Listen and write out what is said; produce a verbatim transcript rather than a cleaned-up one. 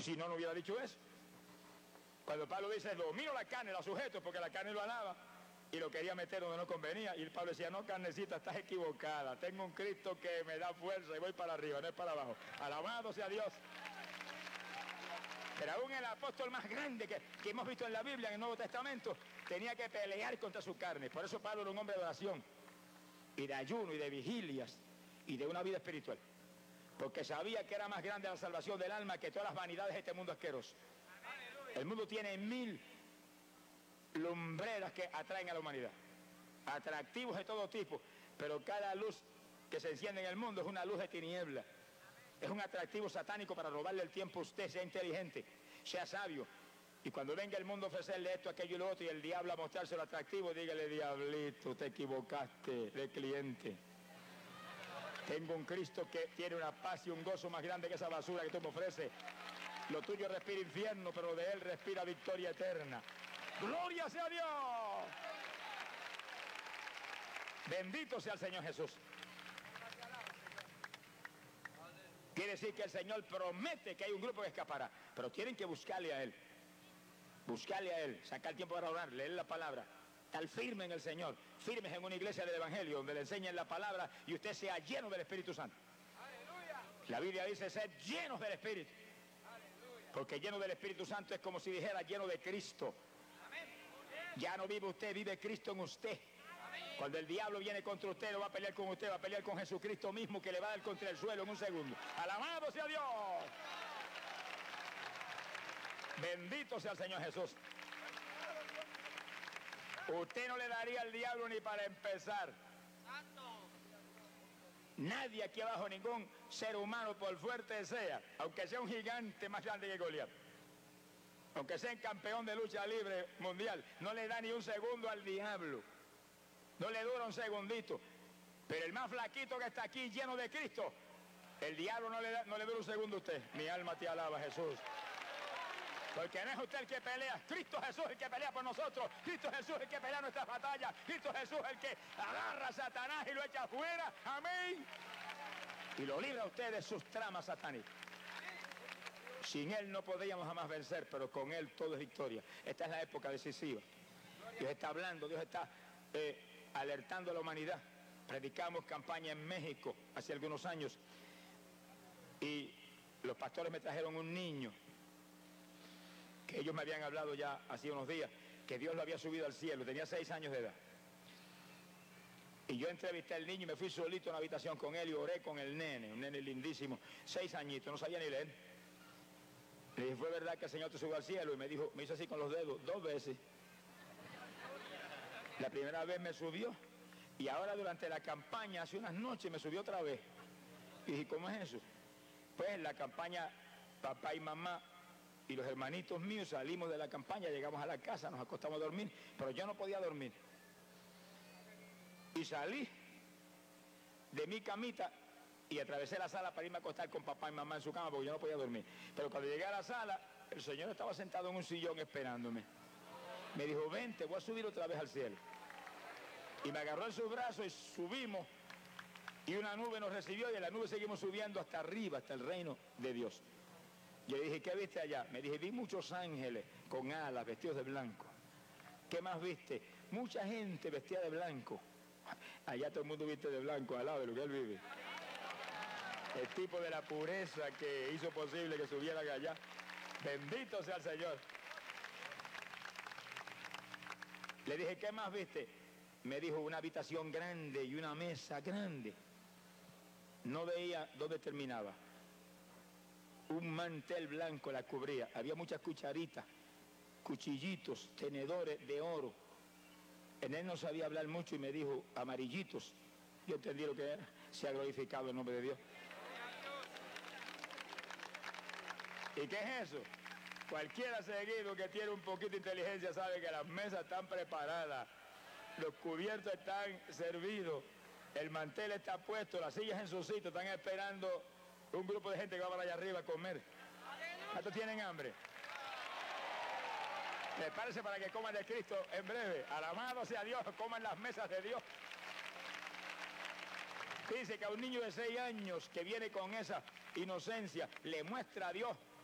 Si no, no hubiera dicho eso. Cuando Pablo dice, domino la carne, la sujeto, porque la carne lo alaba, y lo quería meter donde no convenía, y el Pablo decía, no, carnecita, estás equivocada, tengo un Cristo que me da fuerza y voy para arriba, no es para abajo. Alabado sea Dios. Pero aún el apóstol más grande que, que hemos visto en la Biblia, en el Nuevo Testamento, tenía que pelear contra su carne. Por eso Pablo era un hombre de oración, y de ayuno, y de vigilias, y de una vida espiritual. Porque sabía que era más grande la salvación del alma que todas las vanidades de este mundo asqueroso. El mundo tiene mil lumbreras que atraen a la humanidad, atractivos de todo tipo, pero cada luz que se enciende en el mundo es una luz de tiniebla. Es un atractivo satánico para robarle el tiempo a usted. Sea inteligente, sea sabio, y cuando venga el mundo a ofrecerle esto, aquello y lo otro, y el diablo a mostrárselo atractivo, dígale, diablito, te equivocaste de cliente. Tengo un Cristo que tiene una paz y un gozo más grande que esa basura que tú me ofreces. Lo tuyo respira infierno, pero de él respira victoria eterna. ¡Gloria sea Dios! Bendito sea el Señor Jesús. Quiere decir que el Señor promete que hay un grupo que escapará, pero tienen que buscarle a Él. Buscarle a Él, sacar tiempo para orar, leer la palabra. Estar firme en el Señor, firmes en una iglesia del Evangelio, donde le enseñen la palabra y usted sea lleno del Espíritu Santo. ¡Aleluya! La Biblia dice ser llenos del Espíritu. ¡Aleluya! Porque lleno del Espíritu Santo es como si dijera lleno de Cristo. ¡Amén! Ya no vive usted, vive Cristo en usted. Cuando el diablo viene contra usted, no va a pelear con usted, va a pelear con Jesucristo mismo, que le va a dar contra el suelo en un segundo. ¡Alabado sea Dios! Bendito sea el Señor Jesús. Usted no le daría al diablo ni para empezar. Nadie aquí abajo, ningún ser humano, por fuerte sea, aunque sea un gigante más grande que Goliat, aunque sea un campeón de lucha libre mundial, no le da ni un segundo al diablo. No le dura un segundito. Pero el más flaquito que está aquí, lleno de Cristo, el diablo no le, da, no le dura un segundo a usted. Mi alma te alaba, Jesús. Porque no es usted el que pelea, Cristo Jesús el que pelea por nosotros, Cristo Jesús el que pelea nuestras batallas, Cristo Jesús el que agarra a Satanás y lo echa afuera, amén. Y lo libra a usted de sus tramas satánicas. Sin Él no podríamos jamás vencer, pero con Él todo es victoria. Esta es la época decisiva. Dios está hablando, Dios está eh, alertando a la humanidad. Predicamos campaña en México hace algunos años y los pastores me trajeron un niño que ellos me habían hablado ya hace unos días, que Dios lo había subido al cielo, tenía seis años de edad. Y yo entrevisté al niño y me fui solito a una habitación con él y oré con el nene, un nene lindísimo, seis añitos, no sabía ni leer. Le dije, ¿fue verdad que el Señor te subió al cielo? Y me dijo, me hizo así con los dedos, dos veces. La primera vez me subió y ahora durante la campaña, hace unas noches, me subió otra vez. Y dije, ¿cómo es eso? Pues en la campaña, papá y mamá y los hermanitos míos salimos de la campaña, llegamos a la casa, nos acostamos a dormir, pero yo no podía dormir. Y salí de mi camita y atravesé la sala para irme a acostar con papá y mamá en su cama porque yo no podía dormir. Pero cuando llegué a la sala, el Señor estaba sentado en un sillón esperándome. Me dijo, ven, te voy a subir otra vez al cielo. Y me agarró en sus brazos y subimos. Y una nube nos recibió y en la nube seguimos subiendo hasta arriba, hasta el reino de Dios. Yo le dije, ¿qué viste allá? Me dije, vi muchos ángeles con alas, vestidos de blanco. ¿Qué más viste? Mucha gente vestida de blanco. Allá todo el mundo viste de blanco, al lado de lo que él vive. El tipo de la pureza que hizo posible que subieran allá. Bendito sea el Señor. Le dije, ¿qué más viste? Me dijo, una habitación grande y una mesa grande. No veía dónde terminaba. Un mantel blanco la cubría. Había muchas cucharitas, cuchillitos, tenedores de oro. En él no sabía hablar mucho y me dijo, amarillitos. Yo entendí lo que era. Se ha glorificado el nombre de Dios. ¿Y qué es eso? Cualquiera seguido que tiene un poquito de inteligencia sabe que las mesas están preparadas, los cubiertos están servidos, el mantel está puesto, las sillas en su sitio, están esperando un grupo de gente que va para allá arriba a comer. ¿Cuántos tienen hambre? Prepárense para que coman de Cristo en breve. Alabado sea Dios, coman las mesas de Dios. Dice que a un niño de seis años que viene con esa inocencia le muestra a Dios